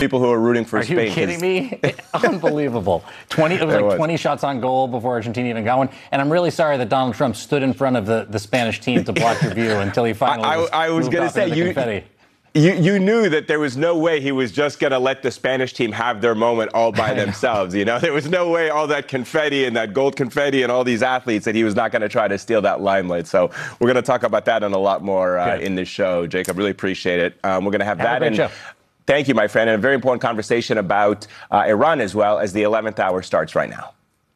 people who are rooting for Spain. Are you kidding me? Unbelievable. It was like 20 shots on goal before Argentina even got one. And I'm really sorry that Donald Trump stood in front of the Spanish team to block your view until he finally I was going to say, confetti. You knew that there was no way he was just going to let the Spanish team have their moment all by themselves. You know, there was no way all that confetti and that gold confetti and all these athletes that he was not going to try to steal that limelight. So we're going to talk about that and a lot more in this show. Jacob, really appreciate it. We're going to have that. A great show. Thank you, my friend. And a very important conversation about Iran as well as the 11th hour starts right now.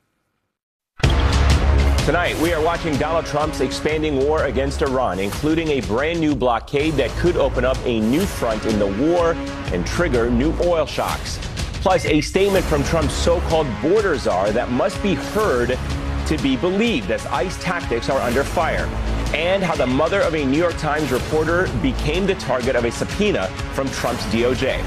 Tonight, we are watching Donald Trump's expanding war against Iran, including a brand new blockade that could open up a new front in the war and trigger new oil shocks. Plus, a statement from Trump's so-called border czar that must be heard to be believed as ICE tactics are under fire. And how the mother of a New York Times reporter became the target of a subpoena from Trump's DOJ.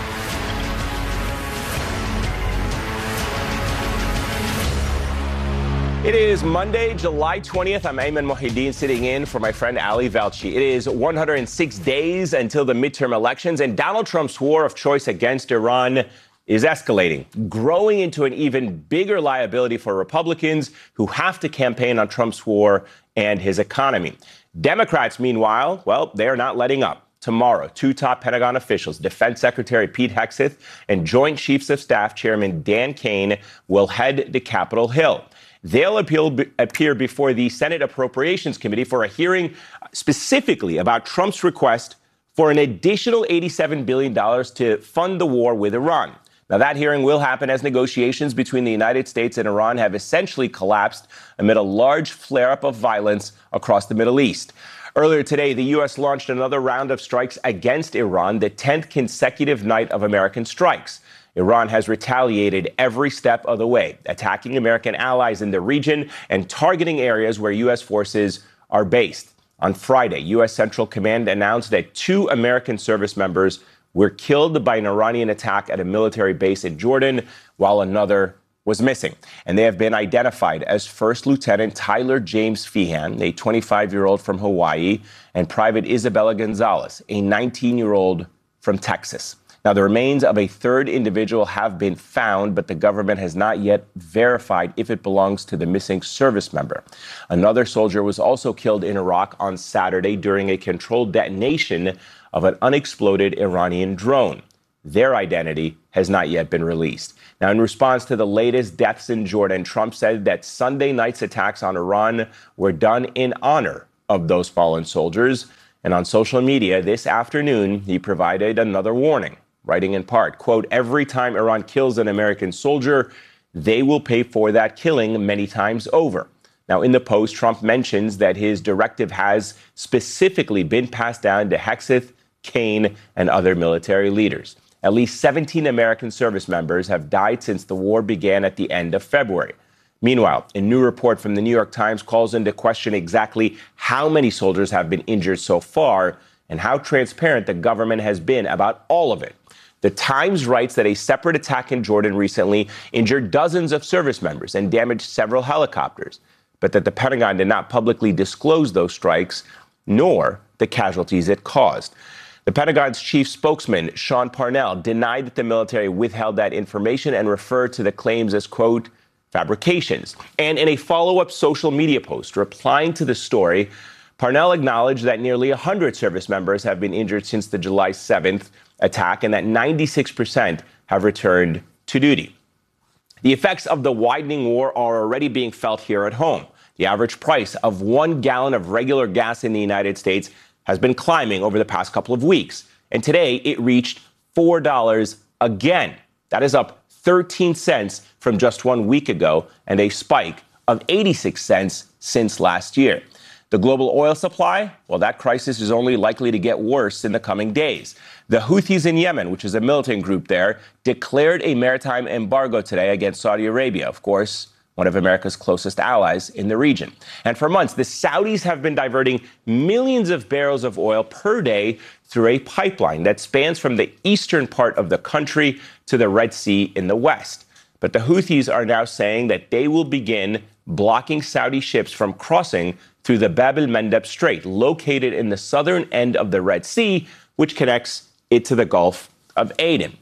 It is Monday, July 20th. I'm Ayman Mohideen sitting in for my friend Ali Velshi. It is 106 days until the midterm elections, and Donald Trump's war of choice against Iran is escalating, growing into an even bigger liability for Republicans who have to campaign on Trump's war and his economy. Democrats, meanwhile, well, they're not letting up. Tomorrow, two top Pentagon officials, Defense Secretary Pete Hegseth and Joint Chiefs of Staff Chairman Dan Kane, will head to Capitol Hill. They'll appear before the Senate Appropriations Committee for a hearing specifically about Trump's request for an additional $87 billion to fund the war with Iran. Now, that hearing will happen as negotiations between the United States and Iran have essentially collapsed amid a large flare-up of violence across the Middle East. Earlier today, the U.S. launched another round of strikes against Iran, the 10th consecutive night of American strikes. Iran has retaliated every step of the way, attacking American allies in the region and targeting areas where U.S. forces are based. On Friday, U.S. Central Command announced that 2 American service members were killed by an Iranian attack at a military base in Jordan, while another was missing. And they have been identified as First Lieutenant Tyler James Feehan, a 25-year-old from Hawaii, and Private Isabella Gonzalez, a 19-year-old from Texas. Now, the remains of a third individual have been found, but the government has not yet verified if it belongs to the missing service member. Another soldier was also killed in Iraq on Saturday during a controlled detonation of an unexploded Iranian drone. Their identity has not yet been released. Now, in response to the latest deaths in Jordan, Trump said that Sunday night's attacks on Iran were done in honor of those fallen soldiers. And on social media this afternoon, he provided another warning, writing in part, quote, "Every time Iran kills an American soldier, they will pay for that killing many times over." Now, in the post, Trump mentions that his directive has specifically been passed down to Hegseth, Kane, and other military leaders. At least 17 American service members have died since the war began at the end of February. Meanwhile, a new report from the New York Times calls into question exactly how many soldiers have been injured so far and how transparent the government has been about all of it. The Times writes that a separate attack in Jordan recently injured dozens of service members and damaged several helicopters, but that the Pentagon did not publicly disclose those strikes, nor the casualties it caused. The Pentagon's chief spokesman, Sean Parnell, denied that the military withheld that information and referred to the claims as, quote, fabrications. And in a follow-up social media post replying to the story, Parnell acknowledged that nearly 100 service members have been injured since the July 7th attack and that 96% have returned to duty. The effects of the widening war are already being felt here at home. The average price of 1 gallon of regular gas in the United States has been climbing over the past couple of weeks. And today it reached $4 again. That is up 13 cents from just 1 week ago and a spike of 86 cents since last year. The global oil supply, well, that crisis is only likely to get worse in the coming days. The Houthis in Yemen, which is a militant group there, declared a maritime embargo today against Saudi Arabia, of course, one of America's closest allies in the region. And for months, the Saudis have been diverting millions of barrels of oil per day through a pipeline that spans from the eastern part of the country to the Red Sea in the west. But the Houthis are now saying that they will begin blocking Saudi ships from crossing through the Bab el-Mandeb Strait, located in the southern end of the Red Sea, which connects it to the Gulf of Aden.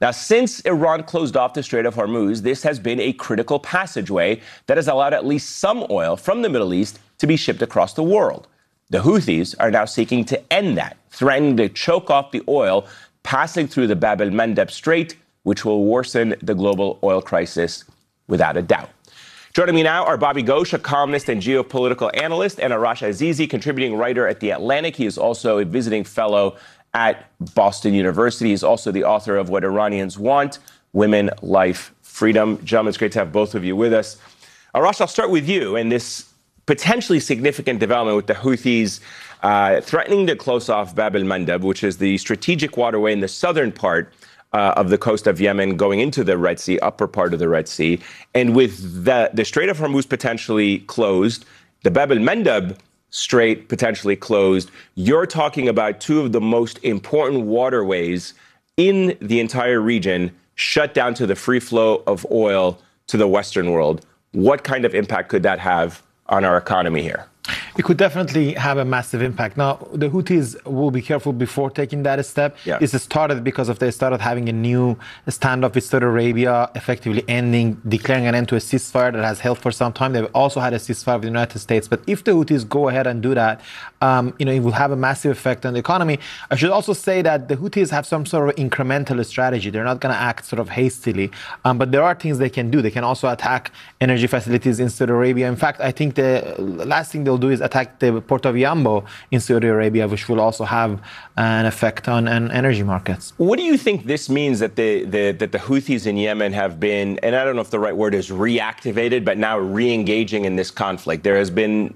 Now, since Iran closed off the Strait of Hormuz, this has been a critical passageway that has allowed at least some oil from the Middle East to be shipped across the world. The Houthis are now seeking to end that, threatening to choke off the oil passing through the Bab el-Mandeb Strait, which will worsen the global oil crisis without a doubt. Joining me now are Bobby Ghosh, a columnist and geopolitical analyst, and Arash Azizi, contributing writer at The Atlantic. He is also a visiting fellow at Boston University. He's also the author of What Iranians Want, Women, Life, Freedom. Gentlemen, it's great to have both of you with us. Arash, I'll start with you and this potentially significant development with the Houthis threatening to close off Bab el-Mandeb, which is the strategic waterway in the southern part of the coast of Yemen going into the Red Sea, upper part of the Red Sea. And with the Strait of Hormuz potentially closed, the Bab el-Mandeb Strait potentially closed, you're talking about two of the most important waterways in the entire region shut down to the free flow of oil to the Western world. What kind of impact could that have on our economy here? It could definitely have a massive impact. Now, the Houthis will be careful before taking that step. Yeah. This started because they started having a new standoff with Saudi Arabia, effectively declaring an end to a ceasefire that has held for some time. They've also had a ceasefire with the United States. But if the Houthis go ahead and do that, it will have a massive effect on the economy. I should also say that the Houthis have some sort of incremental strategy. They're not going to act sort of hastily. But there are things they can do. They can also attack energy facilities in Saudi Arabia. In fact, I think the last thing they'll do is attack the port of Yanbu in Saudi Arabia, which will also have an effect on energy markets. What do you think this means that the Houthis in Yemen have been, and I don't know if the right word is reactivated, but now re-engaging in this conflict? There has been,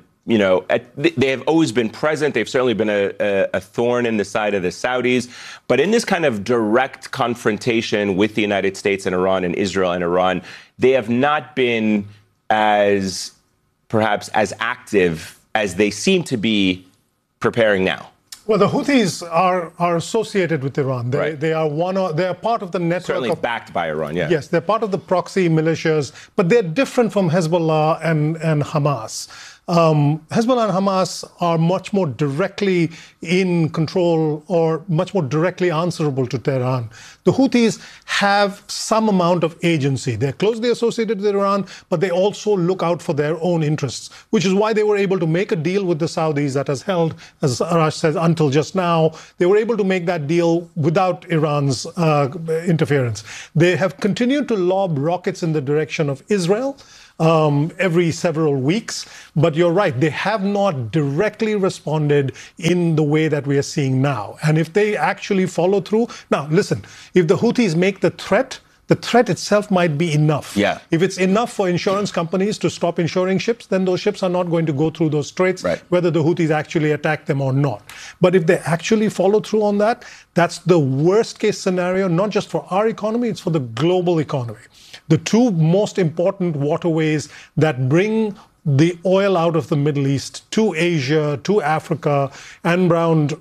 they have always been present. They've certainly been a thorn in the side of the Saudis. But in this kind of direct confrontation with the United States and Iran and Israel and Iran, they have not been perhaps as active as they seem to be preparing now. Well, the Houthis are associated with Iran. Right. They are part of the network. Certainly backed by Iran, yeah. Yes, they're part of the proxy militias, but they're different from Hezbollah and Hamas. Hezbollah and Hamas are much more directly in control or much more directly answerable to Tehran. The Houthis have some amount of agency. They're closely associated with Iran, but they also look out for their own interests, which is why they were able to make a deal with the Saudis that has held, as Arash says, until just now. They were able to make that deal without Iran's interference. They have continued to lob rockets in the direction of Israel every several weeks. But you're right, they have not directly responded in the way that we are seeing now. And if they actually follow through, now listen, if the Houthis make the threat itself might be enough. Yeah. If it's enough for insurance companies to stop insuring ships, then those ships are not going to go through those straits, right, whether the Houthis actually attack them or not. But if they actually follow through on that, that's the worst case scenario, not just for our economy, it's for the global economy. The two most important waterways that bring the oil out of the Middle East to Asia, to Africa, and round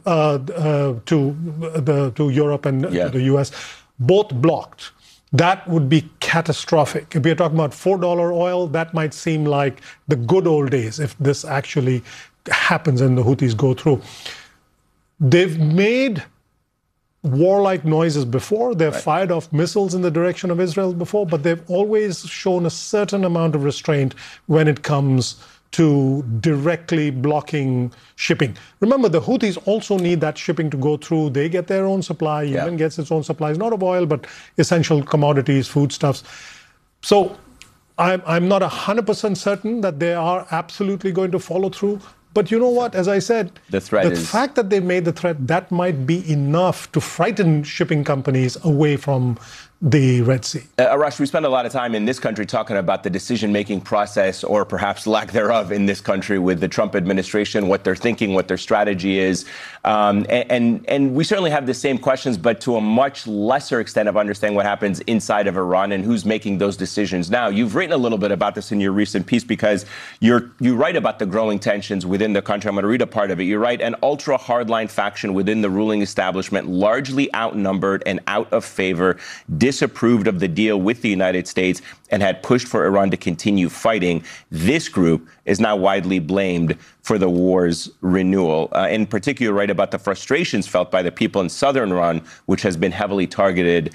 to Europe and to the US, both blocked. That would be catastrophic. If we're talking about $4 oil, that might seem like the good old days if this actually happens and the Houthis go through. They've made warlike noises before. They've fired off missiles in the direction of Israel before, but they've always shown a certain amount of restraint when it comes to directly blocking shipping. Remember, the Houthis also need that shipping to go through. They get their own supply. Yemen gets its own supplies, not of oil, but essential commodities, foodstuffs. So I'm not 100% certain that they are absolutely going to follow through. But you know what? As I said, the fact that they made the threat, that might be enough to frighten shipping companies away from the Red Sea. Arash, we spend a lot of time in this country talking about the decision-making process, or perhaps lack thereof, in this country with the Trump administration, what they're thinking, what their strategy is. And we certainly have the same questions, but to a much lesser extent of understanding what happens inside of Iran and who's making those decisions now. You've written a little bit about this in your recent piece because you write about the growing tensions within the country. I'm going to read a part of it. You write, an ultra-hardline faction within the ruling establishment, largely outnumbered and out of favor, disapproved of the deal with the United States and had pushed for Iran to continue fighting. This group is now widely blamed for the war's renewal. In particular, right about the frustrations felt by the people in southern Iran, which has been heavily targeted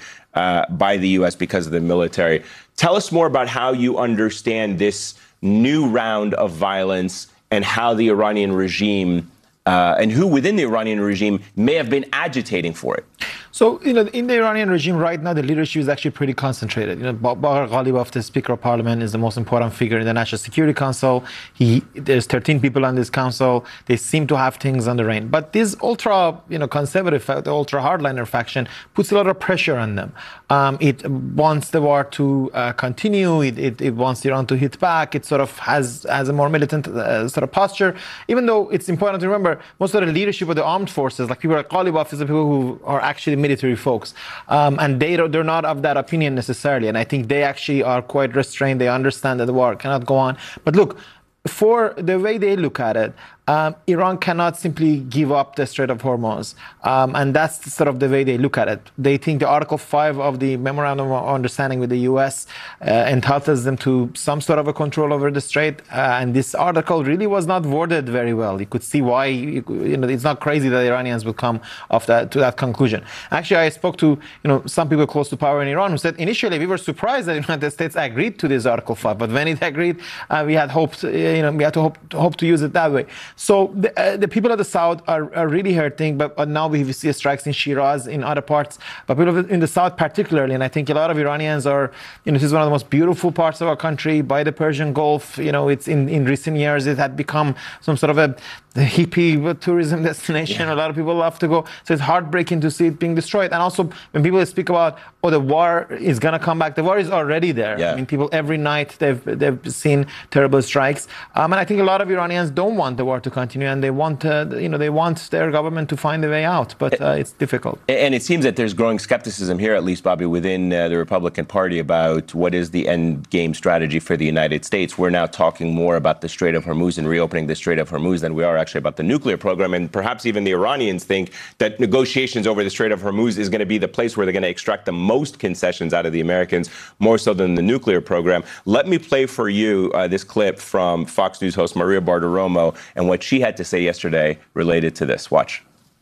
by the U.S. because of the military. Tell us more about how you understand this new round of violence and how the Iranian regime and who within the Iranian regime may have been agitating for it. So, in the Iranian regime right now, the leadership is actually pretty concentrated. Baghar Ghalibaf, the Speaker of Parliament, is the most important figure in the National Security Council. There's 13 people on this council. They seem to have things on the rein. But this ultra, conservative, the ultra hardliner faction puts a lot of pressure on them. It wants the war to continue. It wants Iran to hit back. It sort of has a more militant sort of posture. Even though it's important to remember, most of the leadership of the armed forces, like people like Ghalibaf, is the people who are actually military folks, and they're not of that opinion necessarily. And I think they actually are quite restrained. They understand that the war cannot go on. But look, for the way they look at it, Iran cannot simply give up the Strait of Hormuz. And that's sort of the way they look at it. They think the Article 5 of the Memorandum of Understanding with the U.S. Entitles them to some sort of a control over the strait. And this article really was not worded very well. You could see why, it's not crazy that Iranians would come to that conclusion. Actually, I spoke to, some people close to power in Iran who said initially we were surprised that the United States agreed to this Article 5. But when it agreed, we had hoped, we had to hope to use it that way. So the people of the South are really hurting, but now we see strikes in Shiraz, in other parts, but people in the South particularly, and I think a lot of Iranians are, this is one of the most beautiful parts of our country by the Persian Gulf. It's in recent years, it had become some sort of a hippie tourism destination. Yeah. A lot of people love to go. So it's heartbreaking to see it being destroyed. And also when people speak about, the war is going to come back, the war is already there. Yeah. I mean, people every night, they've seen terrible strikes. And I think a lot of Iranians don't want the war to continue, and they want, they want their government to find a way out, but it's difficult. And it seems that there's growing skepticism here, at least, Bobby, within the Republican Party about what is the end game strategy for the United States. We're now talking more about the Strait of Hormuz and reopening the Strait of Hormuz than we are actually about the nuclear program. And perhaps even the Iranians think that negotiations over the Strait of Hormuz is going to be the place where they're going to extract the most concessions out of the Americans, more so than the nuclear program. Let me play for you this clip from Fox News host Maria Bartiromo and what she had to say yesterday related to this. Watch.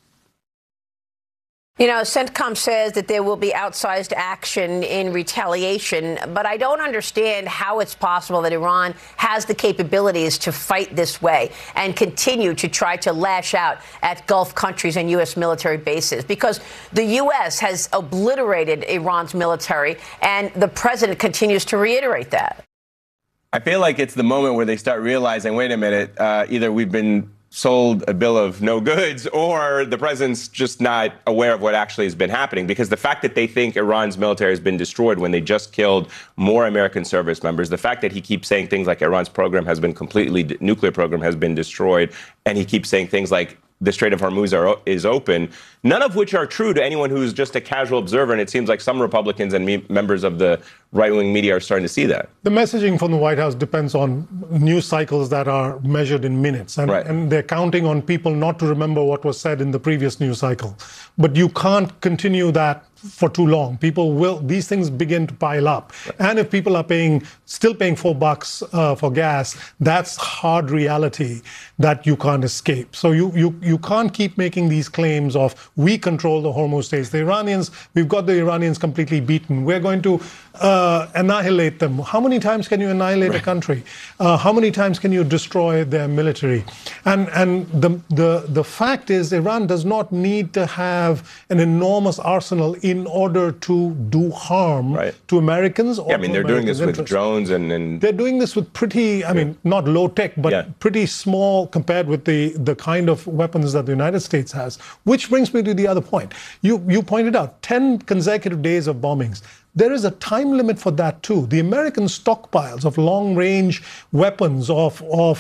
CENTCOM says that there will be outsized action in retaliation, but I don't understand how it's possible that Iran has the capabilities to fight this way and continue to try to lash out at Gulf countries and U.S. military bases, because the U.S. has obliterated Iran's military, and the president continues to reiterate that. I feel like it's the moment where they start realizing, wait a minute, either we've been sold a bill of no goods, or the president's just not aware of what actually has been happening. Because the fact that they think Iran's military has been destroyed when they just killed more American service members, the fact that he keeps saying things like Iran's program has been nuclear program has been destroyed, and he keeps saying things like the Strait of Hormuz is open, none of which are true to anyone who's just a casual observer. And it seems like some Republicans and members of the right-wing media are starting to see that. The messaging from the White House depends on news cycles that are measured in minutes. And they're counting on people not to remember what was said in the previous news cycle. But you can't continue that for too long. These things begin to pile up. Right. And if people are still paying $4 for gas, that's hard reality that you can't escape. So you can't keep making these claims of we control the Hormuz Straits. We've got the Iranians completely beaten. We're going to annihilate them. How many times can you annihilate a country? How many times can you destroy their military? And the fact is, Iran does not need to have an enormous arsenal in order to do harm to Americans. Or they're doing this with drones and they're doing this with pretty, not low tech, but pretty small compared with the kind of weapons that the United States has. Which brings me to the other point. You pointed out 10 consecutive days of bombings. There is a time limit for that too. The American stockpiles of long-range weapons, of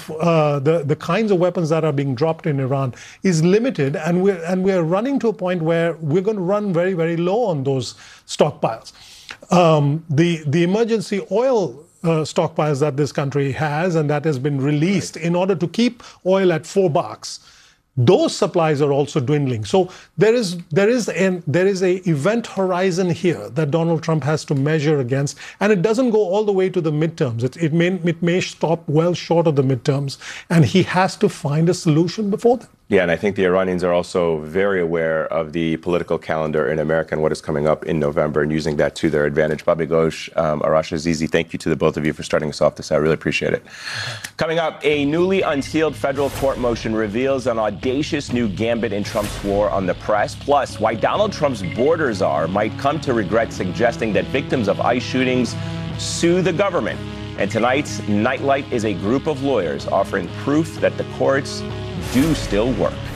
the kinds of weapons that are being dropped in Iran, is limited, and we're running to a point where we're going to run very, very low on those stockpiles. The emergency oil stockpiles that this country has, and that has been released in order to keep oil at $4. those supplies are also dwindling. So there is a event horizon here that Donald Trump has to measure against, and it doesn't go all the way to the midterms. It may stop well short of the midterms, and he has to find a solution before then. Yeah, and I think the Iranians are also very aware of the political calendar in America and what is coming up in November and using that to their advantage. Bobby Ghosh, Arash Azizi, thank you to the both of you for starting us off this. I really appreciate it. Coming up, a newly unsealed federal court motion reveals an audacious new gambit in Trump's war on the press, plus why Donald Trump's border czar might come to regret suggesting that victims of ICE shootings sue the government. And tonight's Nightlight is a group of lawyers offering proof that the courts do still work.